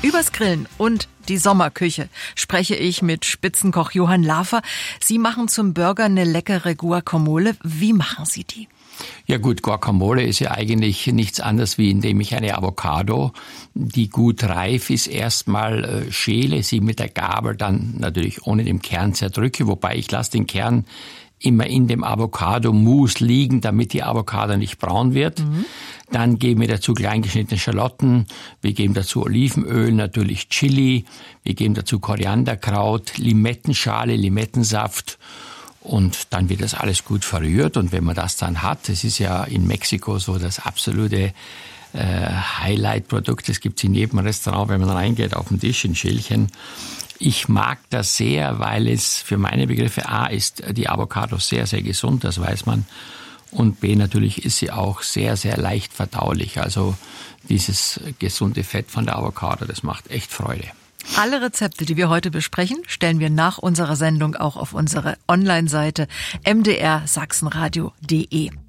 Übers Grillen und die Sommerküche spreche ich mit Spitzenkoch Johann Lafer. Sie machen zum Burger eine leckere Guacamole. Wie machen Sie die? Ja gut, Guacamole ist ja eigentlich nichts anderes, wie indem ich eine Avocado, die gut reif ist, erstmal schäle, sie mit der Gabel dann natürlich ohne den Kern zerdrücke, wobei ich lasse den Kern immer in dem Avocado-Mousse liegen, damit die Avocado nicht braun wird. Dann geben wir dazu kleingeschnittene Schalotten, wir geben dazu Olivenöl, natürlich Chili, wir geben dazu Korianderkraut, Limettenschale, Limettensaft und dann wird das alles gut verrührt. Und wenn man das dann hat, das ist ja in Mexiko so das absolute Highlight-Produkt, das gibt's in jedem Restaurant, wenn man reingeht, auf dem Tisch in Schälchen. Ich mag das sehr, weil es für meine Begriffe A ist die Avocado sehr, sehr gesund, das weiß man. Und B natürlich ist sie auch sehr, sehr leicht verdaulich. Also dieses gesunde Fett von der Avocado, das macht echt Freude. Alle Rezepte, die wir heute besprechen, stellen wir nach unserer Sendung auch auf unsere Online-Seite mdrsachsenradio.de.